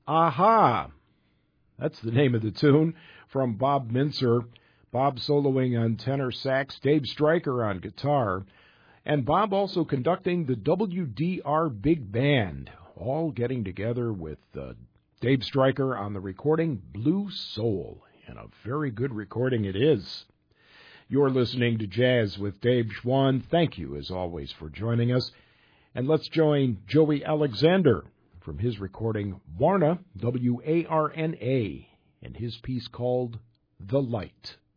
Aha! That's the name of the tune from Bob Mincer. Bob soloing on tenor sax, Dave Stryker on guitar, and Bob also conducting the WDR Big Band, all getting together with Dave Stryker on the recording Blue Soul, and a very good recording it is. You're listening to Jazz with Dave Schwann. Thank you, as always, for joining us. And let's join Joey Alexander from his recording Warna, W-A-R-N-A, and his piece called The Light.